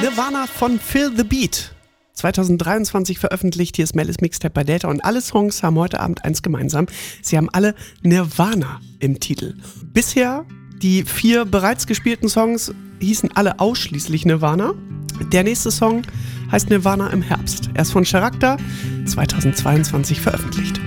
Nirvana von Feel the Beat. 2023 veröffentlicht. Hier ist Melis Mixtape bei Delta und alle Songs haben heute Abend eins gemeinsam. Sie haben alle Nirvana im Titel. Bisher die 4 bereits gespielten Songs hießen alle ausschließlich Nirvana. Der nächste Song heißt Nirvana im Herbst. Er ist von Charakter 2022 veröffentlicht.